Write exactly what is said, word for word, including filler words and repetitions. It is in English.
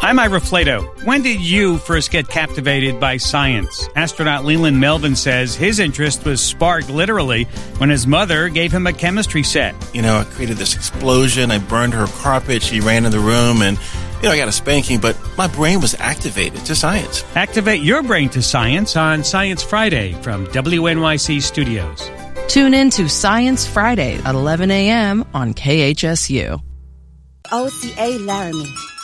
I'm Ira Flato. When did you first get captivated by science? Astronaut Leland Melvin says his interest was sparked literally when his mother gave him a chemistry set. You know, I created this explosion. I burned her carpet. She ran in the room and, you know, I got a spanking, but my brain was activated to science. Activate your brain to science on Science Friday from W N Y C Studios. Tune in to Science Friday at eleven a.m. on K H S U. O C A Laramie,